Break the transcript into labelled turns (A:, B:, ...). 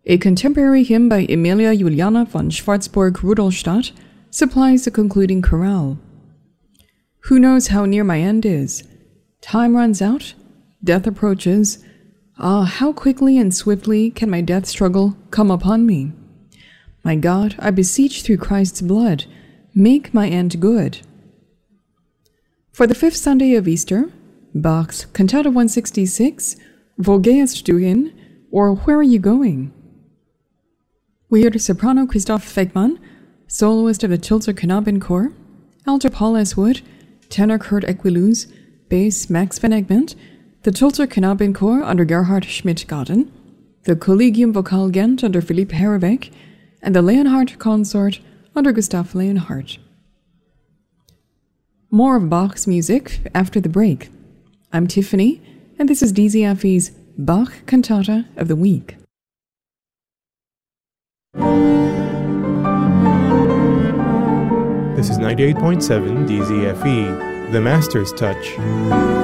A: A contemporary hymn by Emilia Juliana von Schwarzburg-Rudolstadt supplies the concluding chorale. Who knows how near my end is? Time runs out, death approaches. Ah, how quickly and swiftly can my death struggle come upon me? My God, I beseech through Christ's blood, make my end good. For the fifth Sunday of Easter, Bach's Cantata 166, Wo gehst du hin? Or Where are you going? We heard soprano Christoph Fegmann, soloist of the Tilzer Knabenchor, alto Paul S. Wood, tenor Kurt Equiluz, bass Max van Egmond, the Tilzer Knabenchor under Gerhard Schmidt-Gaden, the Collegium Vocal Gent under Philipp Herreweg, and the Leonhardt Consort under Gustav Leonhardt. More of Bach's music after the break. I'm Tiffany, and this is DZFE's Bach Cantata of the Week.
B: This is 98.7 DZFE, The Master's Touch.